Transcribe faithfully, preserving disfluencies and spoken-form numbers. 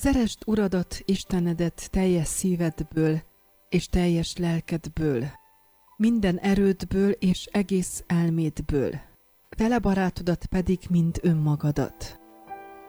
Szeresd Uradat, Istenedet teljes szívedből és teljes lelkedből, minden erődből és egész elmédből, vele barátodat pedig, mint önmagadat.